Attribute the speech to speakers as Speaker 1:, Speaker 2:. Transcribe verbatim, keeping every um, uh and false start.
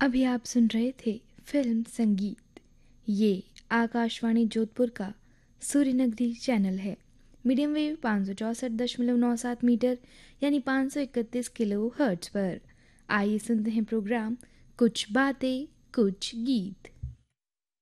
Speaker 1: अभी आप सुन रहे थे फिल्म संगीत। ये आकाशवाणी जोधपुर का सूर्यनगरी चैनल है। मीडियम वेव पाँच सौ चौंसठ दशमलव नौ सात मीटर यानी पाँच सौ इकतीस किलो हर्ट्ज पर। आइए सुनते हैं प्रोग्राम कुछ बातें कुछ गीत।